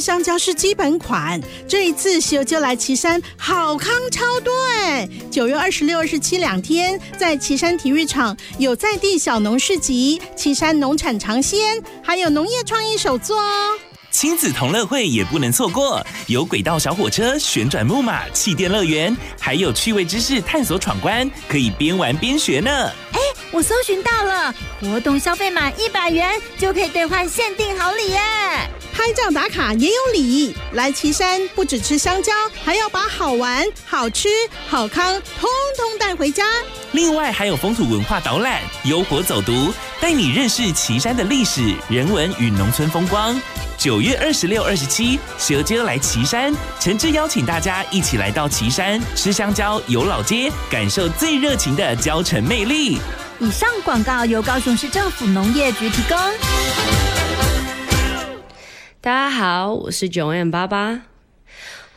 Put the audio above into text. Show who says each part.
Speaker 1: 香蕉是基本款，这一次小就来旗山好康超多9月26、27两天，在旗山体育场有在地小农市集、旗山农产尝鲜，还有农业创意手作哦。
Speaker 2: 亲子同乐会也不能错过，有轨道小火车、旋转木马、气垫乐园，还有趣味知识探索闯关，可以边玩边学呢。
Speaker 3: 我搜寻到了，活动消费满100元就可以兑换限定好礼耶！
Speaker 1: 拍照打卡也有礼，来旗山不只吃香蕉，还要把好玩、好吃、好康通通带回家。
Speaker 2: 另外还有风土文化导览、优活走读，带你认识旗山的历史、人文与农村风光。9月26、27，小就来旗山，诚挚邀请大家一起来到旗山吃香蕉、游老街，感受最热情的蕉城魅力。
Speaker 3: 以上广告由高雄市政府农业局提供。
Speaker 4: 大家好，我是9M88。